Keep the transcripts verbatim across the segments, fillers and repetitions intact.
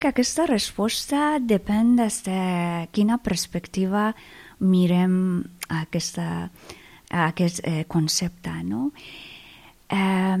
que aquesta resposta depèn des de quina perspectiva mirem aquesta, aquest eh, concepte, no? Eh,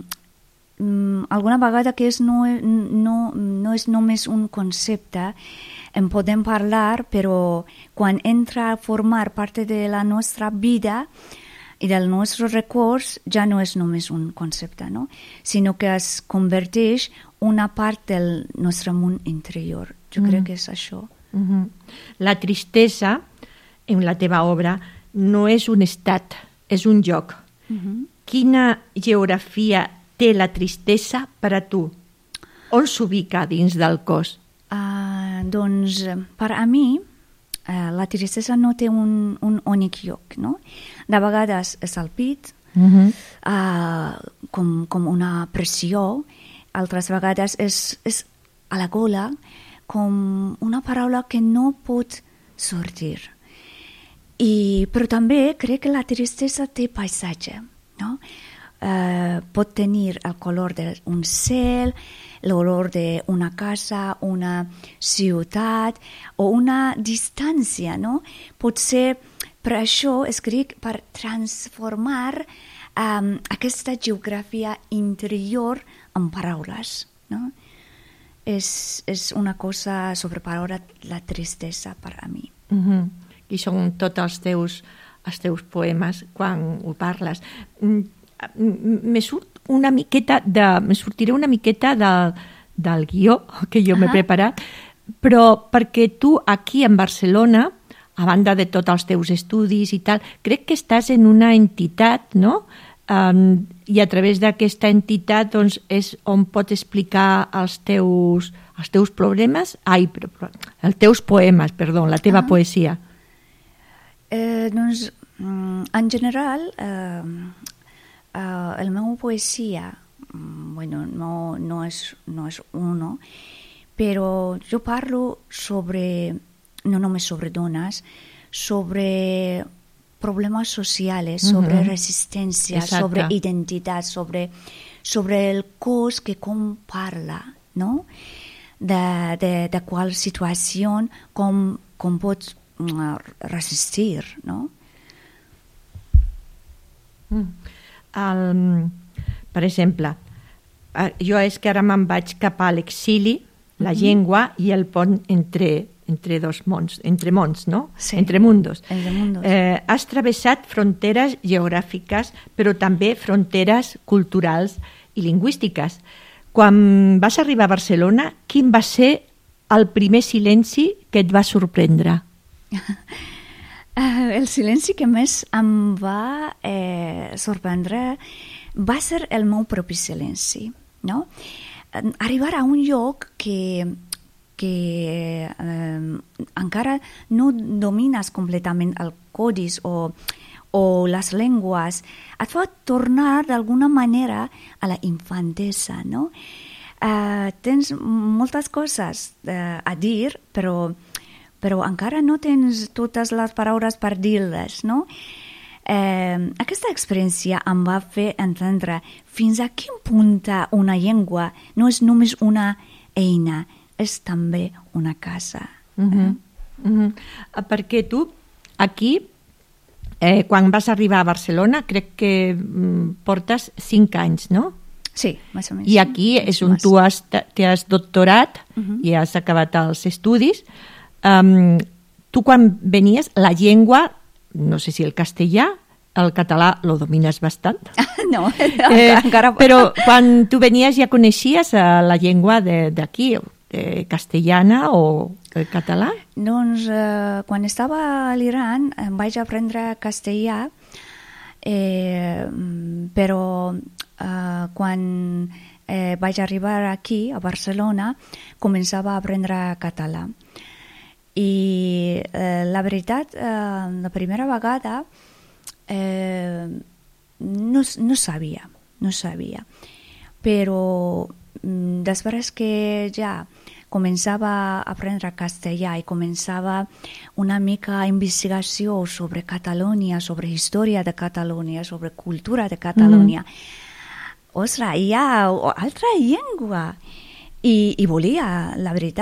alguna vegada que és no, no, no és només un concepte, en podem parlar, però quan entra a formar part de la nostra vida i del nostre records, ja no és només un concepte, no? Sinó que es converteix una part del nostre món interior. Jo mm. crec que és això. Mm-hmm. La tristesa, en la teva obra, no és un estat, és un lloc. Mm-hmm. Quina geografia té la tristesa per a tu? On s'ubica dins del cos? Uh, doncs, per a mi, uh, la tristesa no té un, un únic lloc, no? De vegades és al pit, uh-huh. uh, com, com una pressió, altres vegades és, és a la gola, com una paraula que no pot sortir. I, però també crec que la tristesa té paisatge, no? Uh, pot tenir el color d'un cel, l'olor d'una casa, una ciutat o una distància, no? Pot ser, per això escric, per transformar um, aquesta geografia interior en paraules, no? És, és una cosa sobre la tristesa per a mi. Mm-hmm. I són tots els teus, els teus poemes quan ho parles. Me surt una miqueta de, me sortiré una miqueta de, del guió que jo uh-huh. m'he preparat, però perquè tu aquí en Barcelona, a banda de tots els teus estudis i tal, crec que estàs en una entitat, no? Um, I a través d'aquesta entitat doncs, és on pots explicar els teus, els teus problemes, ai, però, però, els teus poemes, perdó, la teva uh-huh. poesia. Eh, doncs, en general, eh, Uh, el meu poesia, bueno, no, no, és, no és uno, però jo parlo sobre, no només sobre dones, sobre problemes socials, sobre uh-huh. resistència, Exacte. sobre identitat, sobre, sobre el cos que com parla, no? De, de, de qual situació, com, com pots uh, resistir, no? Mm. El, per exemple, jo és que ara me'n vaig cap a l'exili, la uh-huh. llengua i el pont entre, entre dos mons, entre mons, no? Sí. Entre mundos. Entre mundos. Eh, has travessat fronteres geogràfiques, però també fronteres culturals i lingüístiques. Quan vas arribar a Barcelona, quin va ser el primer silenci que et va sorprendre? Uh, el silenci que més em va eh, sorprendre va ser el meu propi silenci, no? Uh, arribar a un lloc que, que eh, encara no domines completament el codis o, o les llengües, et fa tornar d'alguna manera a la infantesa, no? Uh, tens moltes coses uh, a dir, però però encara no tens totes les paraules per dir-les, no? Eh, aquesta experiència em va fer entendre fins a quin punt una llengua no és només una eina, és també una casa. Uh-huh. Uh-huh. Perquè tu, aquí, eh, quan vas arribar a Barcelona, crec que mm, portes cinc anys, no? Sí, més o menys. I aquí és on tu has, t'has doctorat uh-huh. i has acabat els estudis. Um, tu quan venies, la llengua, no sé si el castellà, el català lo domines bastant. No, eh, encara... Però quan tu venies ja coneixies la llengua d'aquí, eh, castellana o eh, català? Doncs eh, quan estava a l'Iran em vaig aprendre castellà, eh, però eh, quan eh, vaig arribar aquí, a Barcelona, començava a aprendre català. I eh, la veritat, eh, la primera vegada eh, no, no sabia, no sabia. Però mm, després que ja començava a aprendre castellà i començava una mica investigació sobre Catalunya, sobre història de Catalunya, sobre cultura de Catalunya, mm-hmm. ostres, hi ha altra llengua. I, i volia, la veritat.